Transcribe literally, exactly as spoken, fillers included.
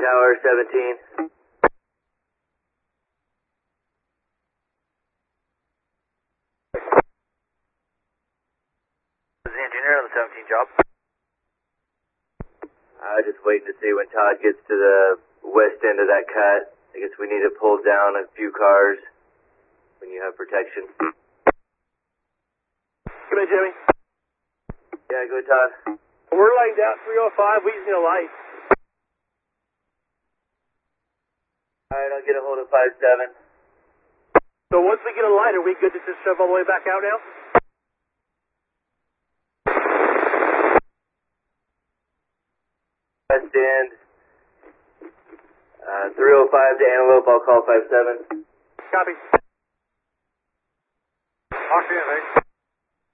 Tower seventeen. This is the engineer on the seventeen job. I was just waiting to see when Todd gets to the west end of that cut. I guess we need to pull down a few cars when you have protection. Come in, Jimmy. Yeah, go Todd. We're laying down three oh five. We just need a light. Alright, I'll get a hold of five seven. So once we get a light, are we good to just shove all the way back out now? West end. Uh, three oh five to Antelope, I'll call five seven. Copy. Oxygen,